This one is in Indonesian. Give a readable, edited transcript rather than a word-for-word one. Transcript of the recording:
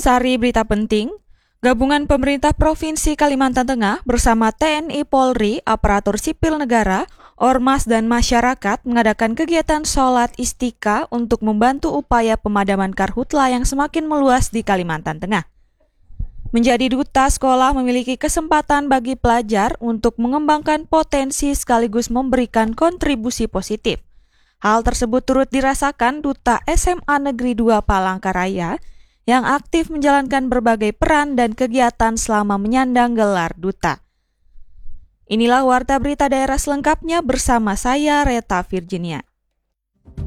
Sari berita penting, gabungan pemerintah Provinsi Kalimantan Tengah bersama TNI Polri, aparatur sipil negara, ormas dan masyarakat mengadakan kegiatan sholat istika untuk membantu upaya pemadaman karhutla yang semakin meluas di Kalimantan Tengah. Menjadi duta sekolah memiliki kesempatan bagi pelajar untuk mengembangkan potensi sekaligus memberikan kontribusi positif. Hal tersebut turut dirasakan Duta SMA Negeri 2 Palangkaraya yang aktif menjalankan berbagai peran dan kegiatan selama menyandang gelar duta. Inilah Warta Berita Daerah selengkapnya bersama saya, Reta Virginia.